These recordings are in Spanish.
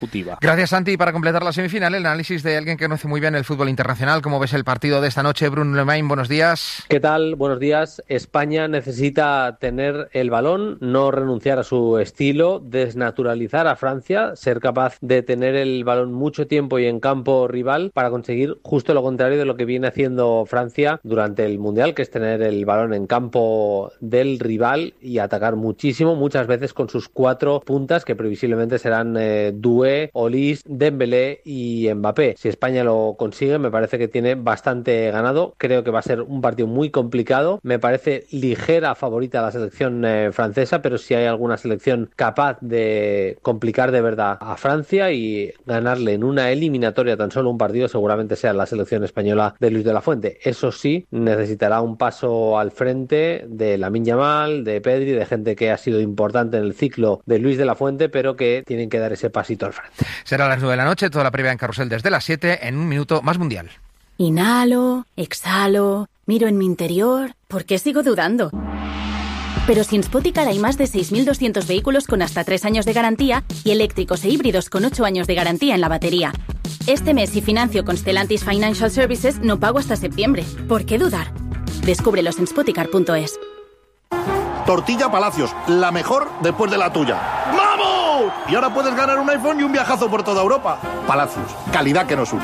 Gracias, Santi. Para completar la semifinal, el análisis de alguien que conoce muy bien el fútbol internacional. ¿Cómo ves el partido de esta noche? Bruno Lemain, buenos días. ¿Qué tal? Buenos días. España necesita tener el balón, no renunciar a su estilo, desnaturalizar a Francia, ser capaz de tener el balón mucho tiempo y en campo rival para conseguir justo lo contrario de lo que viene haciendo Francia durante el Mundial, que es tener el balón en campo del rival y atacar muchísimo, muchas veces con sus 4 puntas que previsiblemente serán Doué, Olise, Dembélé y Mbappé. Si España lo consigue, me parece que tiene bastante ganado. Creo que va a ser un partido muy complicado. Me parece ligera favorita la selección francesa, pero si hay alguna selección capaz de complicar de verdad a Francia y ganarle en una eliminatoria tan solo un partido, seguramente sea la selección española de Luis de la Fuente. Eso sí, necesitará un paso al frente de Lamine Yamal, de Pedri, de gente que ha sido importante en el ciclo de Luis de la Fuente, pero que tienen que dar ese pasito al frente. Será a las 9 de la noche, toda la previa en Carrusel desde las 7, en un minuto más mundial. Inhalo, exhalo, miro en mi interior. ¿Por qué sigo dudando? Pero si en Spoticar hay más de 6.200 vehículos con hasta 3 años de garantía y eléctricos e híbridos con 8 años de garantía en la batería. Este mes, si financio con Stellantis Financial Services, no pago hasta septiembre. ¿Por qué dudar? Descúbrelos en spoticar.es. Tortilla Palacios, la mejor después de la tuya. ¡Vamos! Y ahora puedes ganar un iPhone y un viajazo por toda Europa. Palacios, calidad que nos une.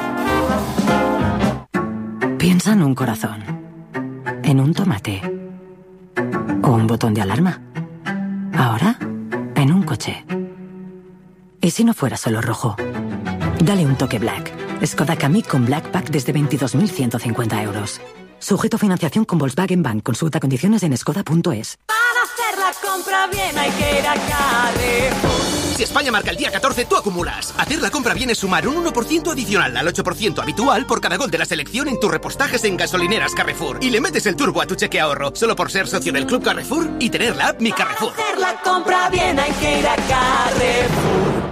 Piensa en un corazón, en un tomate o un botón de alarma. Ahora, en un coche. ¿Y si no fuera solo rojo? Dale un toque Black. Skoda Kamiq con Black Pack desde 22.150 euros. Sujeto a financiación con Volkswagen Bank. Consulta condiciones en skoda.es. Para hacer la compra bien hay que ir a Carrefour. Si España marca el día 14, tú acumulas. Hacer la compra bien es sumar un 1% adicional al 8% habitual por cada gol de la selección en tus repostajes en gasolineras Carrefour. Y le metes el turbo a tu cheque ahorro, solo por ser socio del Club Carrefour y tener la app Mi Carrefour. Para hacer la compra bien hay que ir a Carrefour.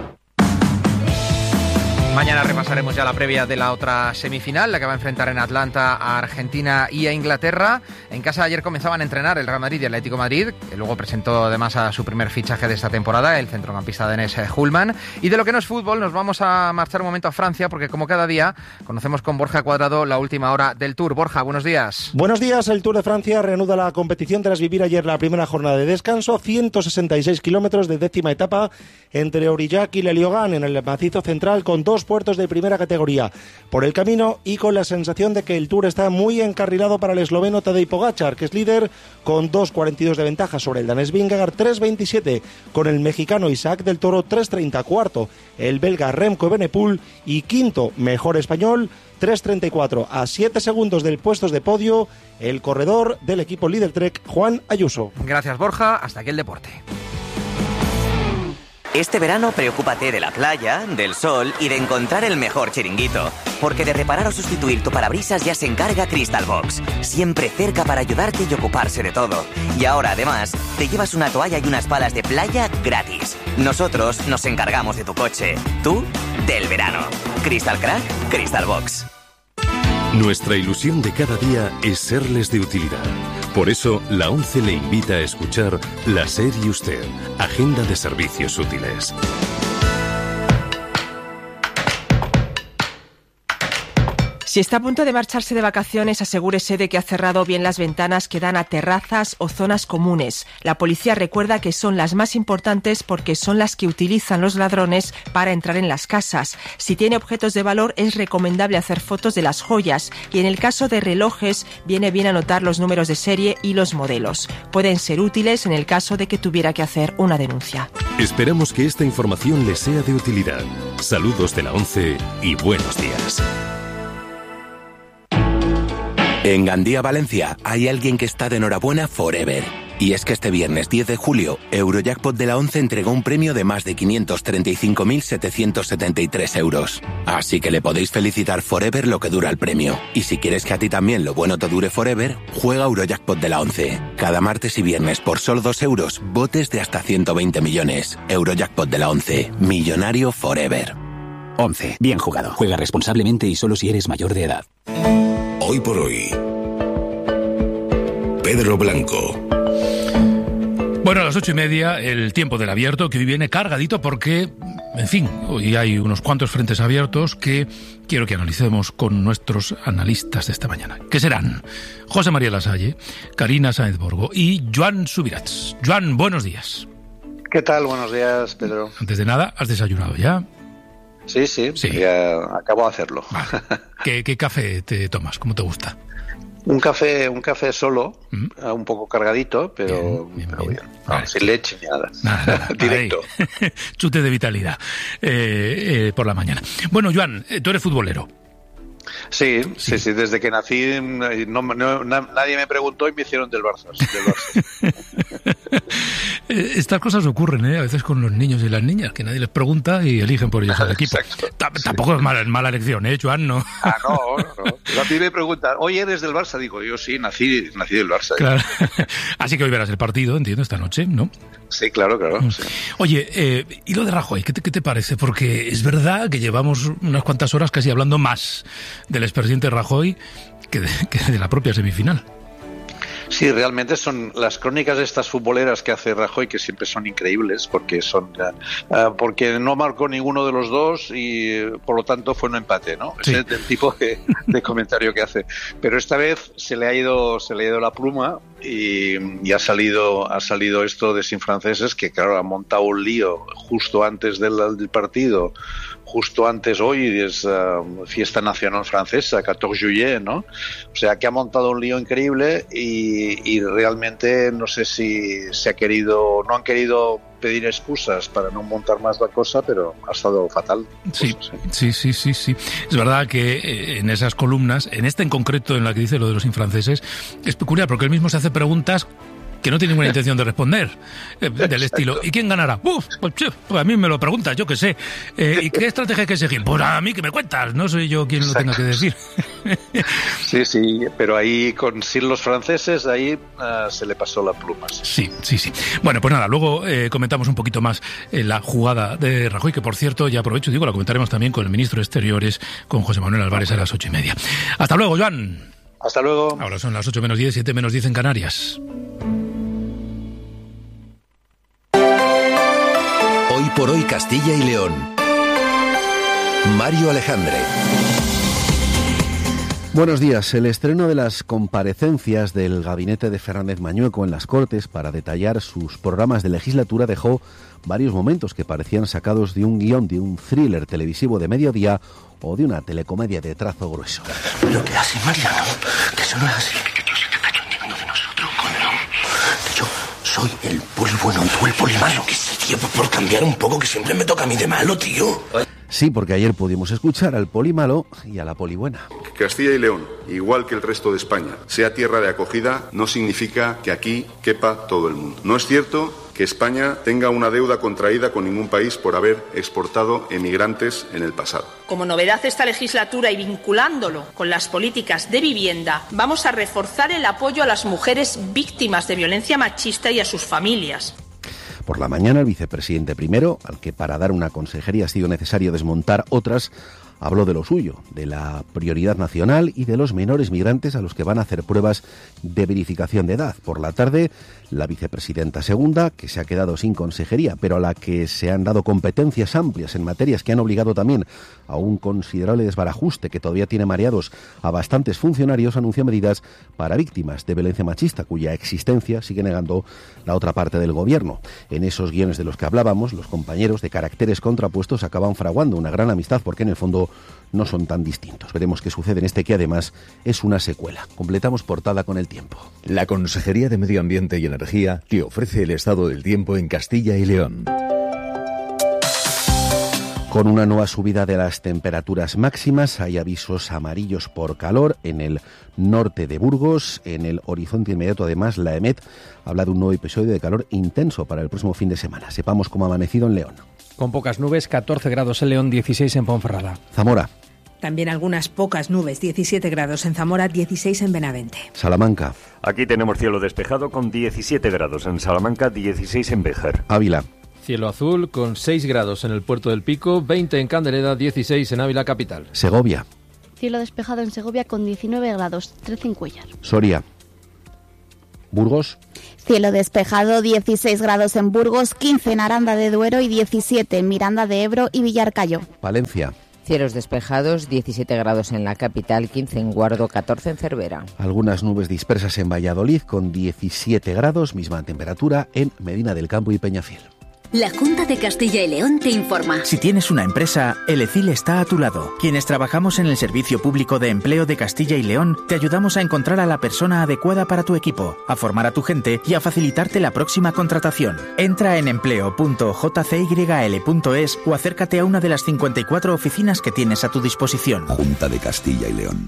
Mañana repasaremos ya la previa de la otra semifinal, la que va a enfrentar en Atlanta a Argentina y a Inglaterra. En casa ayer comenzaban a entrenar el Real Madrid y el Atlético de Madrid, que luego presentó además a su primer fichaje de esta temporada, el centrocampista danés Hullman. Y de lo que no es fútbol, nos vamos a marchar un momento a Francia, porque como cada día conocemos con Borja Cuadrado la última hora del Tour. Borja, buenos días. Buenos días. El Tour de Francia reanuda la competición tras vivir ayer la primera jornada de descanso. 166 kilómetros de 10ª etapa entre Aurillac y Le Liogán, en el macizo central, con 2 puertos de primera categoría por el camino y con la sensación de que el Tour está muy encarrilado para el esloveno Tadej Pogačar, que es líder con 2.42 de ventaja sobre el danés Vingegaard, 3.27 con el mexicano Isaac del Toro, 3.30 cuarto el belga Remco Evenepoel y quinto, mejor español, 3.34 a 7 segundos del puesto de podio, el corredor del equipo líder Trek, Juan Ayuso. Gracias, Borja. Hasta aquí el deporte. Este verano preocúpate de la playa, del sol y de encontrar el mejor chiringuito. Porque de reparar o sustituir tu parabrisas ya se encarga Crystal Box. Siempre cerca para ayudarte y ocuparse de todo. Y ahora, además, te llevas una toalla y unas palas de playa gratis. Nosotros nos encargamos de tu coche. Tú, del verano. Crystal Crack, Crystal Box. Nuestra ilusión de cada día es serles de utilidad. Por eso, la ONCE le invita a escuchar La SER y Usted, Agenda de Servicios Útiles. Si está a punto de marcharse de vacaciones, asegúrese de que ha cerrado bien las ventanas que dan a terrazas o zonas comunes. La policía recuerda que son las más importantes porque son las que utilizan los ladrones para entrar en las casas. Si tiene objetos de valor, es recomendable hacer fotos de las joyas y en el caso de relojes, viene bien anotar los números de serie y los modelos. Pueden ser útiles en el caso de que tuviera que hacer una denuncia. Esperamos que esta información les sea de utilidad. Saludos de la ONCE y buenos días. En Gandía, Valencia, hay alguien que está de enhorabuena forever. Y es que este viernes 10 de julio, Eurojackpot de la ONCE entregó un premio de más de 535.773 euros. Así que le podéis felicitar forever lo que dura el premio. Y si quieres que a ti también lo bueno te dure forever, juega Eurojackpot de la ONCE. Cada martes y viernes por solo 2 euros, botes de hasta 120 millones. Eurojackpot de la ONCE. Millonario forever. 11. Bien jugado. Juega responsablemente y solo si eres mayor de edad. Hoy por hoy, Pedro Blanco. Bueno, a las 8:30, el tiempo del abierto, que hoy viene cargadito porque, en fin, hoy hay unos cuantos frentes abiertos que quiero que analicemos con nuestros analistas de esta mañana, que serán José María Lasalle, Carina Sáenz Borgo y Joan Subirats. Joan, buenos días. ¿Qué tal? Buenos días, Pedro. Antes de nada, ¿has desayunado ya? Sí, ya acabo de hacerlo. Vale. ¿Qué café te tomas? ¿Cómo te gusta? Un café solo, un poco cargadito, pero bien. Vale. Sin leche ni nada. Nada. Directo. Chute de vitalidad por la mañana. Bueno, Joan, tú eres futbolero. Sí. Desde que nací nadie me preguntó y me hicieron del Barça. Estas cosas ocurren, a veces con los niños y las niñas, que nadie les pregunta y eligen por ellos al equipo. Tampoco es mala elección, Joan, ¿no? No. A mí me preguntan, oye, ¿eres del Barça? Digo, yo sí, nací del Barça. Claro. Así que hoy verás el partido, entiendo, esta noche, ¿no? Sí, claro. Sí. Oye, ¿y lo de Rajoy? ¿Qué te parece? Porque es verdad que llevamos unas cuantas horas casi hablando más del expresidente Rajoy que de la propia semifinal. Sí, realmente son las crónicas de estas futboleras que hace Rajoy, que siempre son increíbles, porque porque no marcó ninguno de los dos y por lo tanto fue un empate, ¿no? Sí. Ese es el tipo de comentario que hace. Pero esta vez se le ha ido la pluma y ha salido esto de Sin Franceses, que claro, ha montado un lío justo antes del partido. Justo antes, hoy es fiesta nacional francesa, 14 juillet, ¿no? O sea, que ha montado un lío increíble y realmente no sé si no han querido pedir excusas para no montar más la cosa, pero ha estado fatal. Sí. Es verdad que en esas columnas, en esta en concreto, en la que dice lo de los infranceses, es peculiar porque él mismo se hace preguntas que no tiene ninguna intención de responder, del estilo, ¿y quién ganará? Pues a mí me lo preguntas, yo qué sé. ¿Y qué estrategia hay que seguir? Pues a mí que me cuentas, no soy yo quien lo tenga que decir. Sí, pero ahí sin los franceses, ahí se le pasó la pluma. Sí. Bueno, pues nada, luego comentamos un poquito más la jugada de Rajoy, que por cierto, ya aprovecho, la comentaremos también con el ministro de Exteriores, con José Manuel Álvarez a las 8:30. Hasta luego, Joan. Hasta luego. Ahora son las 8:10, 7:10 en Canarias. Hoy por hoy Castilla y León. Mario Alejandre. Buenos días. El estreno de las comparecencias del gabinete de Fernández Mañueco en las Cortes para detallar sus programas de legislatura dejó varios momentos que parecían sacados de un guión de un thriller televisivo de mediodía o de una telecomedia de trazo grueso. Lo que hace Mariano, que eso no es así. Que Dios se está cachondeando de nosotros, coño. Que yo soy el poli bueno y tú el poli malo. Que sí, tío, por cambiar un poco, que siempre me toca a mí de malo, tío. Sí, porque ayer pudimos escuchar al poli malo y a la poli buena. Que Castilla y León, igual que el resto de España, sea tierra de acogida, no significa que aquí quepa todo el mundo. No es cierto que España tenga una deuda contraída con ningún país por haber exportado emigrantes en el pasado. Como novedad esta legislatura y vinculándolo con las políticas de vivienda, vamos a reforzar el apoyo a las mujeres víctimas de violencia machista y a sus familias. Por la mañana, el vicepresidente primero, al que para dar una consejería ha sido necesario desmontar otras, habló de lo suyo, de la prioridad nacional y de los menores migrantes a los que van a hacer pruebas de verificación de edad. Por la tarde, la vicepresidenta segunda, que se ha quedado sin consejería, pero a la que se han dado competencias amplias en materias que han obligado también a un considerable desbarajuste que todavía tiene mareados a bastantes funcionarios, anunció medidas para víctimas de violencia machista, cuya existencia sigue negando la otra parte del gobierno. En esos guiones de los que hablábamos, los compañeros de caracteres contrapuestos acaban fraguando una gran amistad porque en el fondo no son tan distintos. Veremos qué sucede en este que además es una secuela. Completamos portada con el tiempo. La Consejería de Medio Ambiente y Energía te ofrece el estado del tiempo en Castilla y León. Con una nueva subida de las temperaturas máximas, hay avisos amarillos por calor en el norte de Burgos. En el horizonte inmediato, además, la EMET habla de un nuevo episodio de calor intenso para el próximo fin de semana. Sepamos cómo ha amanecido en León. Con pocas nubes, 14 grados en León, 16 en Ponferrada. Zamora. También algunas pocas nubes, 17 grados en Zamora, 16 en Benavente. Salamanca. Aquí tenemos cielo despejado con 17 grados en Salamanca, 16 en Béjar. Ávila. Cielo azul con 6 grados en el Puerto del Pico, 20 en Candeleda, 16 en Ávila capital. Segovia. Cielo despejado en Segovia con 19 grados, 13 en Cuéllar. Soria. Burgos. Cielo despejado, 16 grados en Burgos, 15 en Aranda de Duero y 17 en Miranda de Ebro y Villarcayo. Palencia. Cielos despejados, 17 grados en la capital, 15 en Guardo, 14 en Cervera. Algunas nubes dispersas en Valladolid con 17 grados, misma temperatura en Medina del Campo y Peñafiel. La Junta de Castilla y León te informa. Si tienes una empresa, el ECIL está a tu lado. Quienes trabajamos en el Servicio Público de Empleo de Castilla y León, te ayudamos a encontrar a la persona adecuada para tu equipo, a formar a tu gente y a facilitarte la próxima contratación. Entra en empleo.jcyl.es o acércate a una de las 54 oficinas que tienes a tu disposición. Junta de Castilla y León.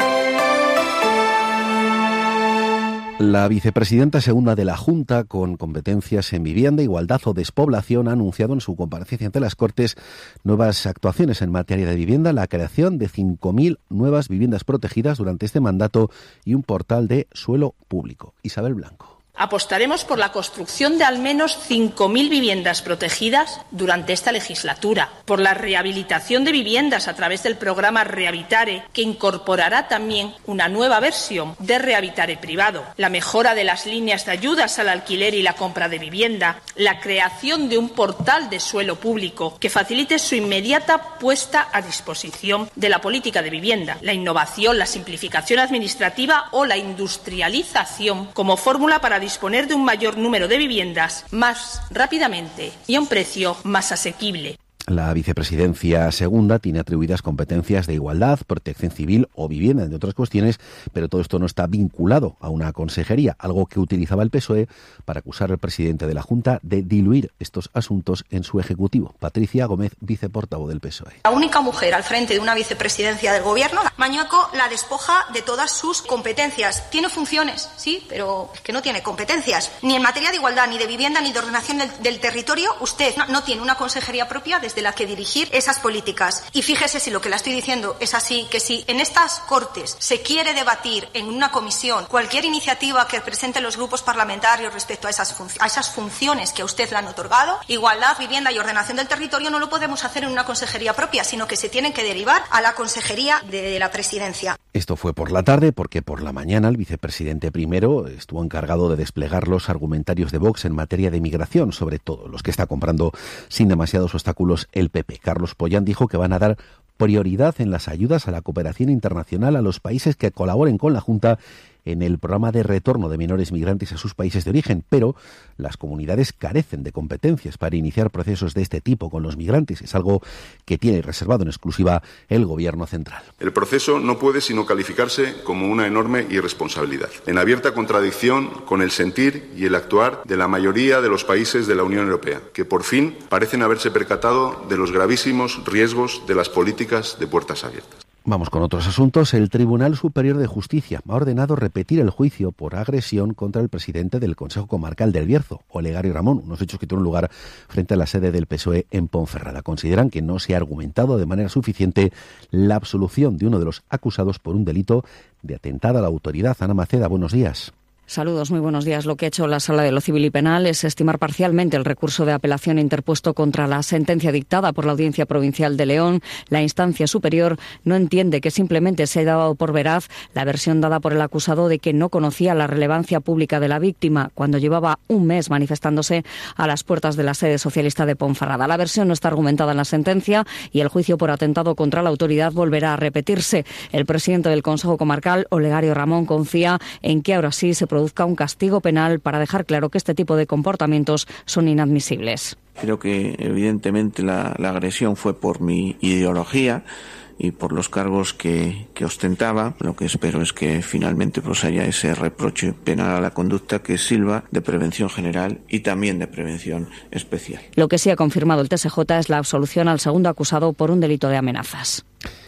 La vicepresidenta segunda de la Junta, con competencias en vivienda, igualdad o despoblación, ha anunciado en su comparecencia ante las Cortes nuevas actuaciones en materia de vivienda, la creación de 5.000 nuevas viviendas protegidas durante este mandato y un portal de suelo público. Isabel Blanco. Apostaremos por la construcción de al menos 5.000 viviendas protegidas durante esta legislatura, por la rehabilitación de viviendas a través del programa Rehabilitare, que incorporará también una nueva versión de Rehabilitare privado, la mejora de las líneas de ayudas al alquiler y la compra de vivienda, la creación de un portal de suelo público que facilite su inmediata puesta a disposición de la política de vivienda, la innovación, la simplificación administrativa o la industrialización como fórmula para disponer de un mayor número de viviendas más rápidamente y a un precio más asequible. La vicepresidencia segunda tiene atribuidas competencias de igualdad, protección civil o vivienda, entre otras cuestiones, pero todo esto no está vinculado a una consejería, algo que utilizaba el PSOE para acusar al presidente de la Junta de diluir estos asuntos en su ejecutivo. Patricia Gómez, viceportavoz del PSOE. La única mujer al frente de una vicepresidencia del gobierno, Mañueco la despoja de todas sus competencias. Tiene funciones, sí, pero es que no tiene competencias. Ni en materia de igualdad, ni de vivienda, ni de ordenación del territorio. Usted no tiene una consejería propia desde la que dirigir esas políticas. Y fíjese si lo que le estoy diciendo es así, que si en estas Cortes se quiere debatir en una comisión cualquier iniciativa que presenten los grupos parlamentarios respecto a esas funciones que a usted le han otorgado, igualdad, vivienda y ordenación del territorio, no lo podemos hacer en una consejería propia, sino que se tienen que derivar a la consejería de la presidencia. Esto fue por la tarde, porque por la mañana el vicepresidente primero estuvo encargado de desplegar los argumentarios de Vox en materia de migración, sobre todo los que está comprando sin demasiados obstáculos el PP. Carlos Pollán dijo que van a dar prioridad en las ayudas a la cooperación internacional a los países que colaboren con la Junta en el programa de retorno de menores migrantes a sus países de origen, pero las comunidades carecen de competencias para iniciar procesos de este tipo con los migrantes. Es algo que tiene reservado en exclusiva el Gobierno central. El proceso no puede sino calificarse como una enorme irresponsabilidad, en abierta contradicción con el sentir y el actuar de la mayoría de los países de la Unión Europea, que por fin parecen haberse percatado de los gravísimos riesgos de las políticas de puertas abiertas. Vamos con otros asuntos. El Tribunal Superior de Justicia ha ordenado repetir el juicio por agresión contra el presidente del Consejo Comarcal del Bierzo, Olegario Ramón, unos hechos que tuvieron lugar frente a la sede del PSOE en Ponferrada. Consideran que no se ha argumentado de manera suficiente la absolución de uno de los acusados por un delito de atentado a la autoridad. Ana Maceda, buenos días. Saludos, muy buenos días. Lo que ha hecho la Sala de lo Civil y Penal es estimar parcialmente el recurso de apelación interpuesto contra la sentencia dictada por la Audiencia Provincial de León. La instancia superior no entiende que simplemente se haya dado por veraz la versión dada por el acusado de que no conocía la relevancia pública de la víctima cuando llevaba un mes manifestándose a las puertas de la sede socialista de Ponferrada. La versión no está argumentada en la sentencia y el juicio por atentado contra la autoridad volverá a repetirse. El presidente del Consejo Comarcal, Olegario Ramón, confía en que ahora sí se produzca un castigo penal para dejar claro que este tipo de comportamientos son inadmisibles. Creo que evidentemente la agresión fue por mi ideología y por los cargos que ostentaba. Lo que espero es que finalmente haya ese reproche penal a la conducta que sirva de prevención general y también de prevención especial. Lo que sí ha confirmado el TSJ es la absolución al segundo acusado por un delito de amenazas.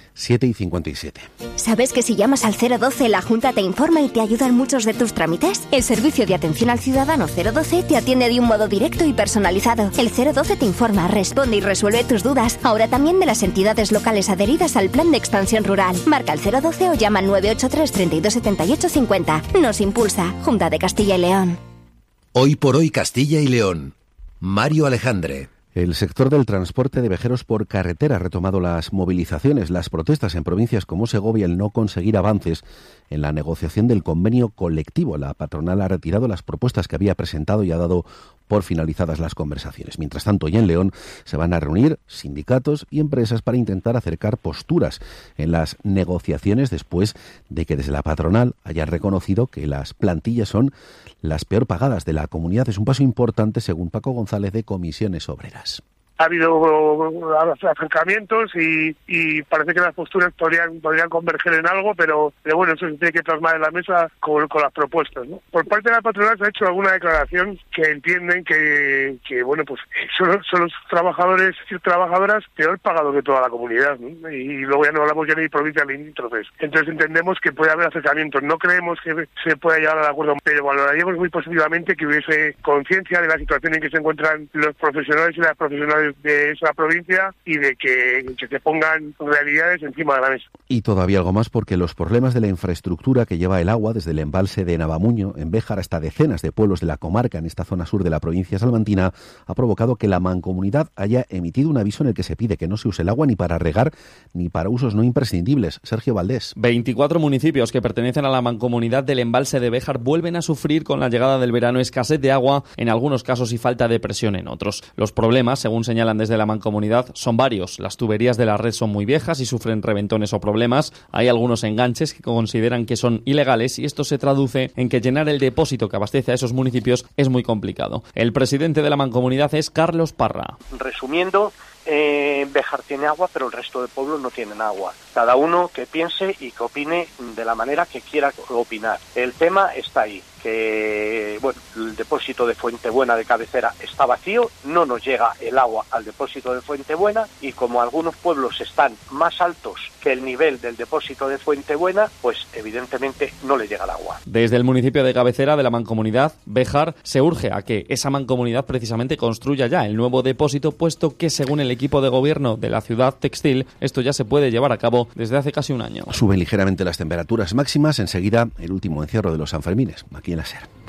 7:57. ¿Sabes que si llamas al 012 la Junta te informa y te ayuda en muchos de tus trámites? El servicio de atención al ciudadano 012 te atiende de un modo directo y personalizado. El 012 te informa, responde y resuelve tus dudas. Ahora también de las entidades locales adheridas al Plan de Expansión Rural. Marca el 012 o llama al 983 32 78 50. Nos impulsa, Junta de Castilla y León. Hoy por hoy Castilla y León. Mario Alejandre. El sector del transporte de viajeros por carretera ha retomado las movilizaciones, las protestas en provincias como Segovia, el no conseguir avances en la negociación del convenio colectivo. La patronal ha retirado las propuestas que había presentado y ha dado por finalizadas las conversaciones. Mientras tanto, ya en León se van a reunir sindicatos y empresas para intentar acercar posturas en las negociaciones después de que desde la patronal hayan reconocido que las plantillas son las peor pagadas de la comunidad. Es un paso importante, según Paco González, de Comisiones Obreras. Ha habido acercamientos y parece que las posturas podrían converger en algo, pero bueno, eso se tiene que plasmar en la mesa con las propuestas, ¿no? Por parte de la patronal se ha hecho alguna declaración que entienden que bueno, pues son los trabajadores y trabajadoras peor pagados de toda la comunidad, ¿no? Y luego ya no hablamos ya ni de provincias limítrofes. Entonces entendemos que puede haber acercamientos. No creemos que se pueda llegar al acuerdo, pero valoraríamos muy positivamente que hubiese conciencia de la situación en que se encuentran los profesionales y las profesionales de esa provincia y de que se pongan realidades encima de la mesa. Y todavía algo más, porque los problemas de la infraestructura que lleva el agua desde el embalse de Navamuño, en Béjar, hasta decenas de pueblos de la comarca en esta zona sur de la provincia salmantina, ha provocado que la Mancomunidad haya emitido un aviso en el que se pide que no se use el agua ni para regar ni para usos no imprescindibles. Sergio Valdés. 24 municipios que pertenecen a la Mancomunidad del embalse de Béjar vuelven a sufrir con la llegada del verano escasez de agua en algunos casos y falta de presión en otros. Los problemas, según señalan desde la Mancomunidad, son varios. Las tuberías de la red son muy viejas y sufren reventones o problemas. Hay algunos enganches que consideran que son ilegales y esto se traduce en que llenar el depósito que abastece a esos municipios es muy complicado. El presidente de la Mancomunidad es Carlos Parra. Resumiendo, Béjar tiene agua, pero el resto de pueblos no tienen agua. Cada uno que piense y que opine de la manera que quiera opinar. El tema está ahí, que bueno, el depósito de Fuentebuena de cabecera está vacío, no nos llega el agua al depósito de Fuentebuena y como algunos pueblos están más altos que el nivel del depósito de Fuentebuena, pues evidentemente no le llega el agua. Desde el municipio de cabecera de la Mancomunidad, Béjar, se urge a que esa Mancomunidad precisamente construya ya el nuevo depósito, puesto que según el equipo de gobierno de la ciudad textil, esto ya se puede llevar a cabo desde hace casi un año. Suben ligeramente las temperaturas máximas, enseguida el último encierro de los Sanfermines, aquí en la SER.